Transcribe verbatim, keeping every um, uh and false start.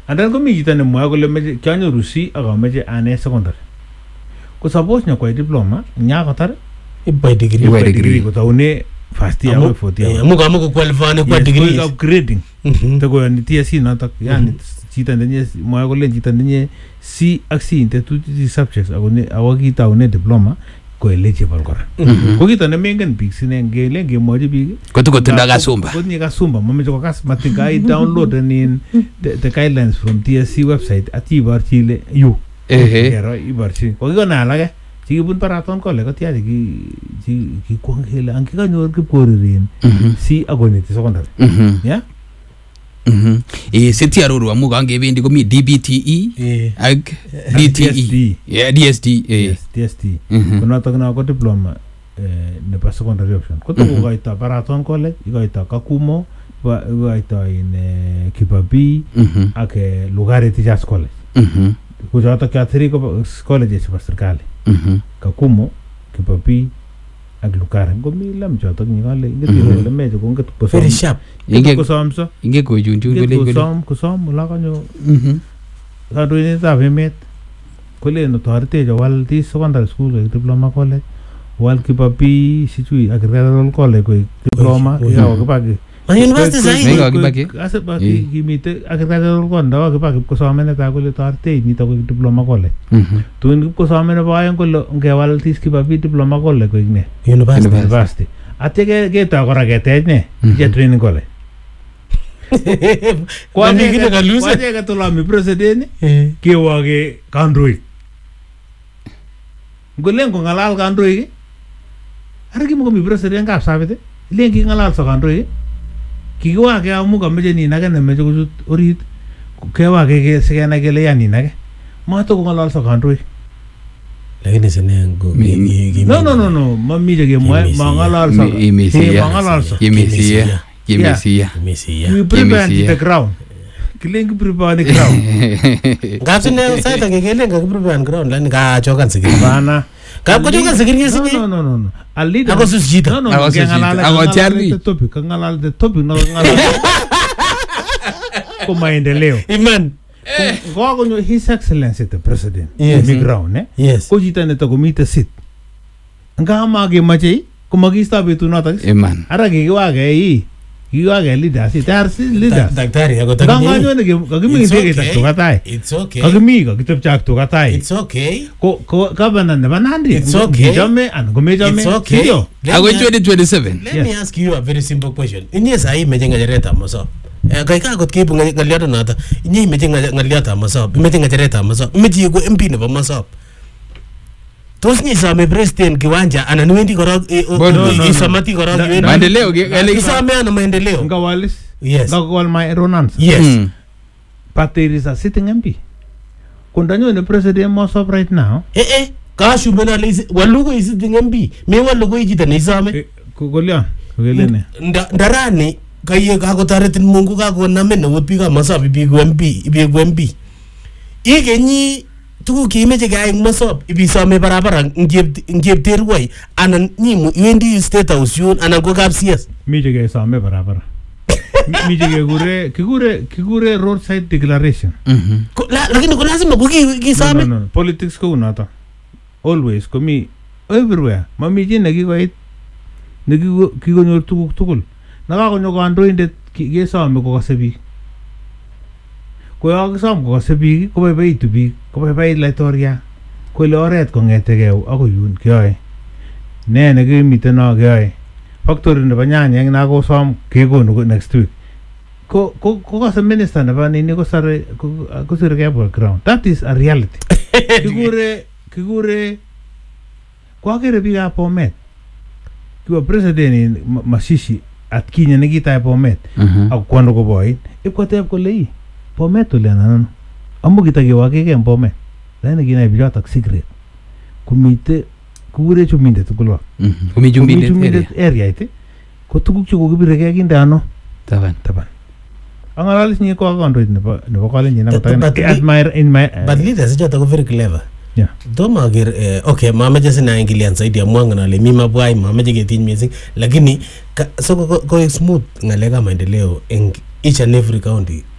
Andan komi chito nemwoe kole meche kianyoru C ak ameche ane secondary. Ko suppose nyokwai diploma, nya kotar By degree. by degree kotaune first year or fourth year. Amu kama ku qualify kwa degree. Yes, upgrading. Tako ni T S C notok, yani chito ndinye mwoe kole chito ndinye C ak C inte two subjects ako ne ako kitaune diploma ko eligible kora. Ko kito ne mengen biik sine ngele ngemwochi biik. Kotu kotinda kasumba. Kotinye kasumba, mameche kokas matinga I download in the, the guidelines from T S C website ati iborchi ile yu. Ehe. Kero iborchi. Ko kikona alake chikibun paraton kole kotiache ki ki kwangele ang kikanyor kipkoririn C akoneti secondary. Yeah. Mhm. Eh seti aruru amu kangebendi komi D B T E ak D T E. Yeah, D S D. Eh D S D. Konotok na ko diploma eh nebo secondary option. Koto ko kaita paraton college, ikaita Kakumo, ikaita in Kibabii ak Lugari Teachers College. Mhm. Kujoto kya three colleges chebo serikali. Mhm. Kakumo, Kibabii ak Lugari. Ngomi lam joto ngale ngeti ole meje ko ngetu ko very sharp. Inge ko somso. Inge ko junjun gole gole. Ko som ko som la kanyo. Mhm. Ka doine ta vemet. Kole no torte jo wal ti secondary school ko diploma college. Wal Kibabii sichui agricultural college ko diploma ya ko bagi. Ma university sai menga kibaki. Ase bagi kimite agricultural college ndawa kibaki ko somene ta kole torte ni to ko diploma college. Mhm. Tun ko somene bayan ko ngewal ti Kibabii diploma college ko igne. University. University. Ate ke ke ta kora ke tej ne. Je training college. Kwa ni kile kaluse. Kwa je ka tola mi president ke wage kandoi. Ngolen ko ngalal kandoi. Ara ki mo mi president kap sabete. Len ki ngalal so kandoi. Ki wa ke amu ka meje ni naga ne meje ko orit. Ke wa ke ke se na ke le ya ni naga. Ma to ko ngalal so kandoi. Lakini senengo no no no no mami je mo mangalal sa imisia mangalal sa imisia imisia imisia we prepare the ground killing prepare the ground ngapsi ne sa ta ngekele ngak prepare ground lan ka chokan sikiri bana ka ko chokan sikiri sikiri no no no no al leader ako susjita no no ako ngalala ako charli the topic ngalala the topic no ngalala ko maendeleo iman Go go His Excellency the President. Yes. Mi ground, eh? Yes. Ko jita ne to ko meet sit. Nga mage mache ko magista betu na ta. Eman. Ara ge wa ge yi. Yi wa ge leader si tar si leader. Daktari ako ta. Nga nyo ne ge ga mi ge ta to katai. It's okay. Ga mi ga kitap chak to katai. It's okay. Ko ko ka banan ne banandi. It's okay. Jame an go me jame. It's okay. Ako twenty twenty-seven. Let me ask you a very simple question. Inye sai mejenga jareta moso. Kai ka got kipu ngaliata nata inye mejenga ngaliata moso. Mejenga jareta moso. Meji go M P ne ba moso. Tos ni sa me president kiwanja ananiwendi korok isamati korok maendeleo ele isame ana maendeleo ngawalis. Yes. Ngawal my Ronans. Yes. But there is a sitting M P. Kundanyo ne president moso right now. Eh eh ka shumena le walugo is sitting M P. Me walugo ijita ne isame. Kugolya. Kugelene. Ndarani kaye kako taretin Mungu kako namen ne pika masabi bigu M P bigu M P. Igenyi tuku kimeche gay masop ibisome barabara ngep terwai anan nyimu iwendi state house yun anan ko kap C S mije gay some barabara mije gay gure kigure kigure roadside declaration mhm lakini ko lazima ko kisame no no politics ko unata always ko mi everywhere mami je ne kigoit ne kigonyor tukuk tukul nakakonyo kandoindet kesome ko kasebi ko yakisom ko kasebi ko baibaitu biik ko baibait laitoriat ko le oret kongetegei akoi yun keyoe ne ne kimiten no keyoe factory nebo nyanyek na kosom kekonu next week ko ko ko kase minister nebo nini ko sare ko sire kebwa ground that is a reality kigure kigure ko akere biik ab Bomet kiwa president Mashishi at kinye nekitay Bomet ak kwando ko boy ipkoteb kole yi Bomet uliana nano amu kitakiwakike en Bomet lakini kinai bichotok secret kumite kukure chumindet tukulwa kumi chumindet area ite ko tukuk che kokibireke kinde ano taban taban angalalis nye ko kandoit nebo nebo kalenjin akot admire in my but leaders joto ko very clever yeah doma ger okay mamaje sina ingilian zaidi amwanga na le mima bwai mamaje getini music lakini so ko smooth ngalega maendeleo in each and every county